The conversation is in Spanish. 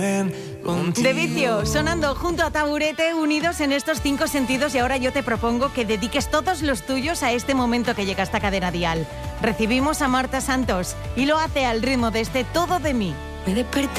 De Vicio, sonando junto a Taburete, unidos en estos 5 sentidos, y ahora yo te propongo que dediques todos los tuyos a este momento que llega a esta cadena dial. Recibimos a Marta Santos y lo hace al ritmo de este Todo de mí. Me desperté